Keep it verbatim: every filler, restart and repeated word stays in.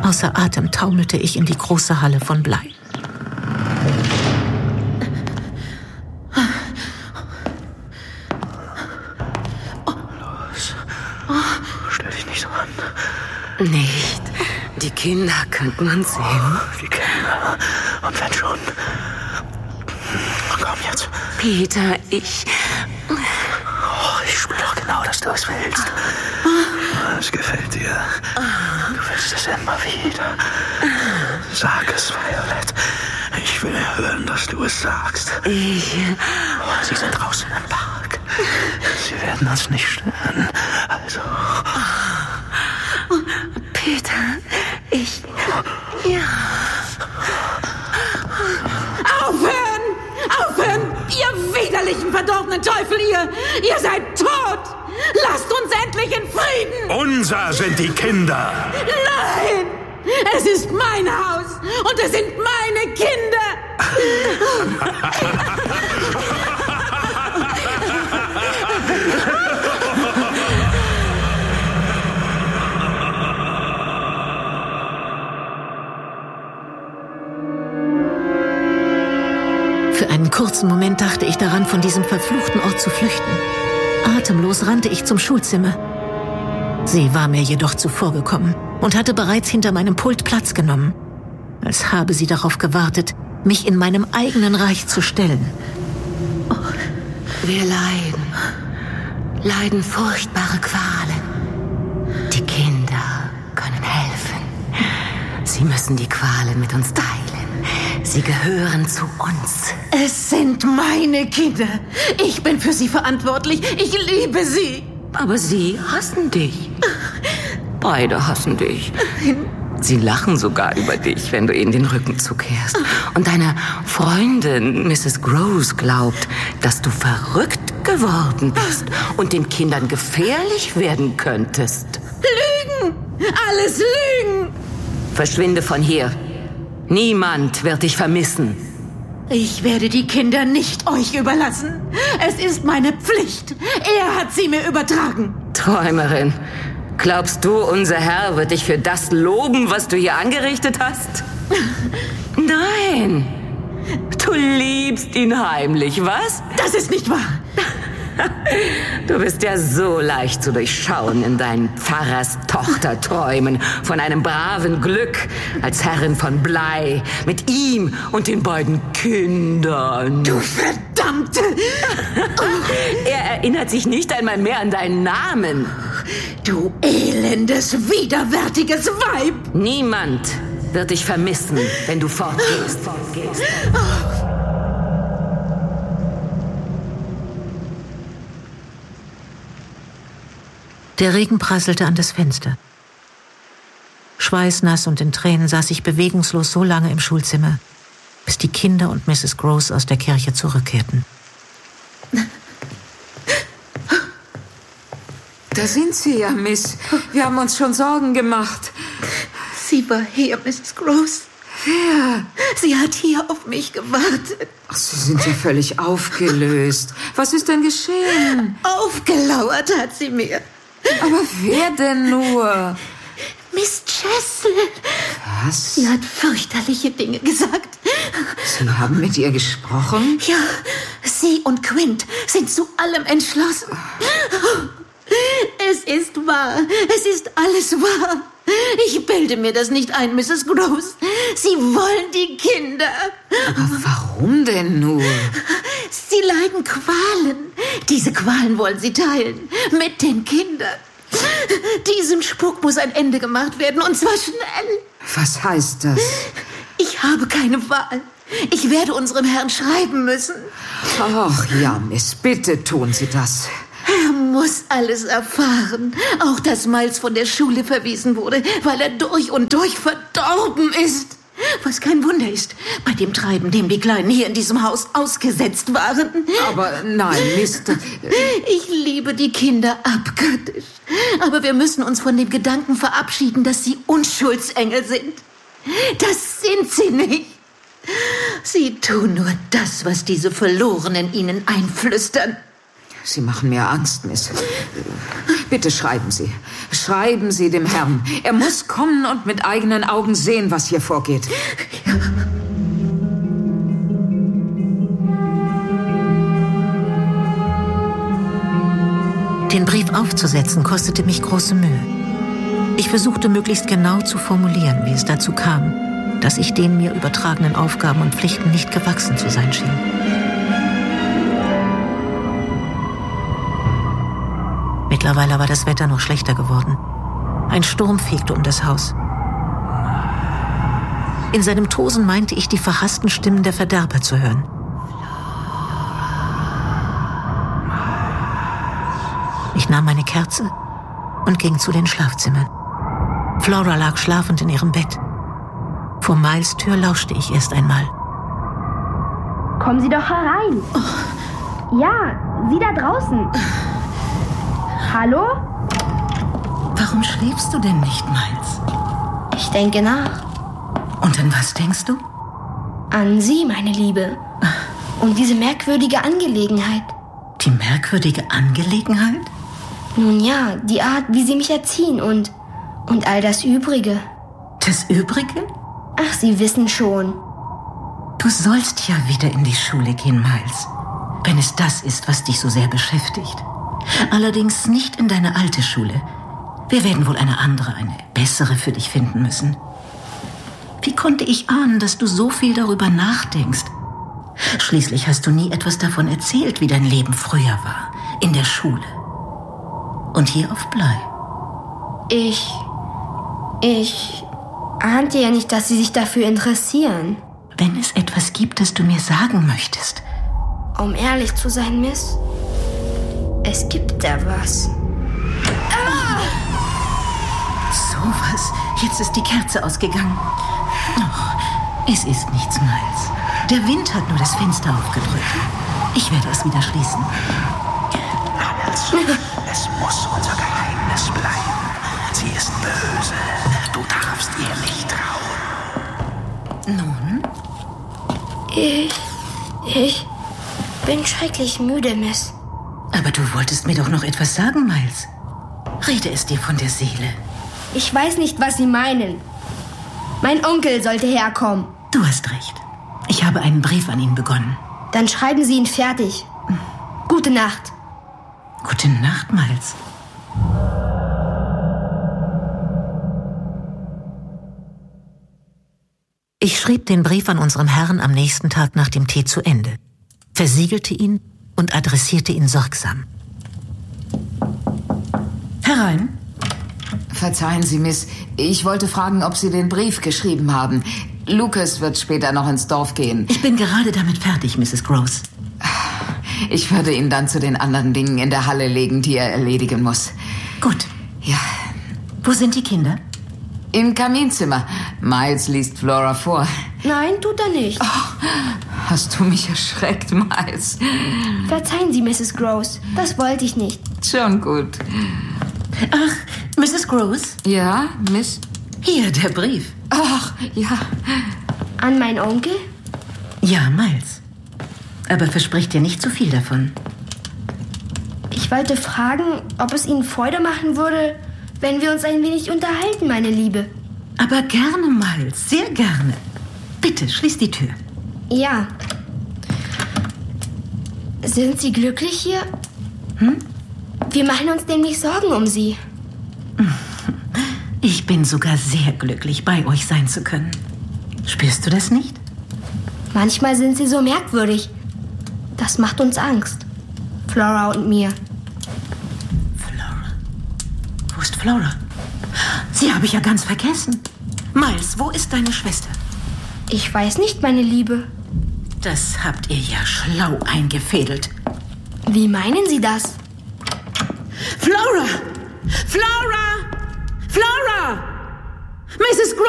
Außer Atem taumelte ich in die große Halle von Bly. Los. Stell dich nicht so an. Nicht. Die Kinder könnten uns sehen. Die Kinder. Und wenn schon. Komm jetzt. Peter, ich... Oh, ich spüre doch genau, dass du es willst. Es gefällt dir. Du willst es immer wieder. Sag es, Violet. Ich will hören, dass du es sagst. Ich... Oh, sie sind draußen im Park. Sie werden uns nicht stören. Also... Peter, ich... Ja... Aufhören! Aufhören! Ihr widerlichen, verdorbenen Teufel, ihr! Ihr seid tot! Lasst uns endlich in Frieden! Unser sind die Kinder! Nein! Es ist mein Haus und es sind meine Kinder! Für einen kurzen Moment dachte ich daran, von diesem verfluchten Ort zu flüchten. Atemlos rannte ich zum Schulzimmer. Sie war mir jedoch zuvorgekommen und hatte bereits hinter meinem Pult Platz genommen, als habe sie darauf gewartet, mich in meinem eigenen Reich zu stellen. Oh. Wir leiden, leiden furchtbare Qualen. Die Kinder können helfen. Sie müssen die Qualen mit uns teilen. Sie gehören zu uns. Es sind meine Kinder. Ich bin für sie verantwortlich. Ich liebe sie. Aber sie hassen dich. Beide hassen dich. Sie lachen sogar über dich, wenn du ihnen den Rücken zukehrst. Und deine Freundin, Misses Gross, glaubt, dass du verrückt geworden bist und den Kindern gefährlich werden könntest. Lügen! Alles Lügen! Verschwinde von hier. Niemand wird dich vermissen. Ich werde die Kinder nicht euch überlassen. Es ist meine Pflicht. Er hat sie mir übertragen. Träumerin, glaubst du, unser Herr wird dich für das loben, was du hier angerichtet hast? Nein. Du liebst ihn heimlich, was? Das ist nicht wahr. Du bist ja so leicht zu durchschauen in deinen Pfarrerstochterträumen von einem braven Glück als Herrin von Bly mit ihm und den beiden Kindern. Du verdammte! Er erinnert sich nicht einmal mehr an deinen Namen. Du elendes, widerwärtiges Weib! Niemand wird dich vermissen, wenn du fortgehst. fortgehst. Der Regen prasselte an das Fenster. Schweißnass und in Tränen saß ich bewegungslos so lange im Schulzimmer, bis die Kinder und Misses Gross aus der Kirche zurückkehrten. Da sind Sie ja, Miss. Wir haben uns schon Sorgen gemacht. Sie war hier, Misses Gross. Wer? Sie hat hier auf mich gewartet. Ach, Sie sind ja völlig aufgelöst. Was ist denn geschehen? Aufgelauert hat sie mir. Aber wer denn nur? Miss Chessel. Was? Sie hat fürchterliche Dinge gesagt. Sie haben mit ihr gesprochen? Ja, sie und Quint sind zu allem entschlossen. Es ist wahr. Es ist alles wahr. Ich bilde mir das nicht ein, Misses Gross. Sie wollen die Kinder. Aber warum denn nur? Sie leiden Qualen. Diese Qualen wollen sie teilen. Mit den Kindern. Diesem Spuk muss ein Ende gemacht werden, und zwar schnell. Was heißt das? Ich habe keine Wahl. Ich werde unserem Herrn schreiben müssen. Ach ja, Miss, bitte tun Sie das. Er muss alles erfahren. Auch, dass Miles von der Schule verwiesen wurde, weil er durch und durch verdorben ist. Was kein Wunder ist, bei dem Treiben, dem die Kleinen hier in diesem Haus ausgesetzt waren. Aber nein, Mister... Ich liebe die Kinder abgöttisch. Aber wir müssen uns von dem Gedanken verabschieden, dass sie Unschuldsengel sind. Das sind sie nicht. Sie tun nur das, was diese Verlorenen ihnen einflüstern. Sie machen mir Angst, Miss. Bitte schreiben Sie. Schreiben Sie dem Herrn. Er muss kommen und mit eigenen Augen sehen, was hier vorgeht. Ja. Den Brief aufzusetzen kostete mich große Mühe. Ich versuchte möglichst genau zu formulieren, wie es dazu kam, dass ich den mir übertragenen Aufgaben und Pflichten nicht gewachsen zu sein schien. Mittlerweile war das Wetter noch schlechter geworden. Ein Sturm fegte um das Haus. In seinem Tosen meinte ich, die verhassten Stimmen der Verderber zu hören. Ich nahm meine Kerze und ging zu den Schlafzimmern. Flora lag schlafend in ihrem Bett. Vor Miles' Tür lauschte ich erst einmal. Kommen Sie doch herein. Oh. Ja, Sie da draußen. Hallo? Warum schläfst du denn nicht, Miles? Ich denke nach. Und an was denkst du? An Sie, meine Liebe. Und diese merkwürdige Angelegenheit. Die merkwürdige Angelegenheit? Nun ja, die Art, wie Sie mich erziehen und, und all das Übrige. Das Übrige? Ach, Sie wissen schon. Du sollst ja wieder in die Schule gehen, Miles. Wenn es das ist, was dich so sehr beschäftigt. Allerdings nicht in deine alte Schule. Wir werden wohl eine andere, eine bessere für dich finden müssen. Wie konnte ich ahnen, dass du so viel darüber nachdenkst? Schließlich hast du nie etwas davon erzählt, wie dein Leben früher war. In der Schule. Und hier auf Bly. Ich... Ich... ahnte ja nicht, dass Sie sich dafür interessieren. Wenn es etwas gibt, das du mir sagen möchtest. Um ehrlich zu sein, Miss, es gibt da was. Ah! So was. Jetzt ist die Kerze ausgegangen. Oh, es ist nichts, Miles. Der Wind hat nur das Fenster aufgedrückt. Ich werde es wieder schließen. Miles, es muss unser Geheimnis bleiben. Sie ist böse. Du darfst ihr nicht trauen. Nun? Ich... Ich bin schrecklich müde, Miss. Aber du wolltest mir doch noch etwas sagen, Miles. Rede es dir von der Seele. Ich weiß nicht, was Sie meinen. Mein Onkel sollte herkommen. Du hast recht. Ich habe einen Brief an ihn begonnen. Dann schreiben Sie ihn fertig. Gute Nacht. Gute Nacht, Miles. Ich schrieb den Brief an unserem Herrn am nächsten Tag nach dem Tee zu Ende, versiegelte ihn und adressierte ihn sorgsam. Herein. Verzeihen Sie, Miss. Ich wollte fragen, ob Sie den Brief geschrieben haben. Lucas wird später noch ins Dorf gehen. Ich bin gerade damit fertig, Misses Gross. Ich würde ihn dann zu den anderen Dingen in der Halle legen, die er erledigen muss. Gut. Ja. Wo sind die Kinder? Im Kaminzimmer. Miles liest Flora vor. Nein, tut er nicht. Oh, hast du mich erschreckt, Miles? Verzeihen Sie, Misses Gross. Das wollte ich nicht. Schon gut. Ach, Misses Gross? Ja, Miss? Hier, der Brief. Ach, ja. An meinen Onkel? Ja, Miles. Aber versprich dir nicht zu viel davon. Ich wollte fragen, ob es Ihnen Freude machen würde, wenn wir uns ein wenig unterhalten, meine Liebe. Aber gerne, Miles, sehr gerne. Bitte, schließ die Tür. Ja. Sind Sie glücklich hier? Hm? Wir machen uns nämlich Sorgen um Sie. Ich bin sogar sehr glücklich, bei euch sein zu können. Spürst du das nicht? Manchmal sind Sie so merkwürdig. Das macht uns Angst. Flora und mir. Flora? Wo ist Flora? Sie habe ich ja ganz vergessen. Miles, wo ist deine Schwester? Ich weiß nicht, meine Liebe. Das habt ihr ja schlau eingefädelt. Wie meinen Sie das? Flora! Flora! Flora! Misses Gross!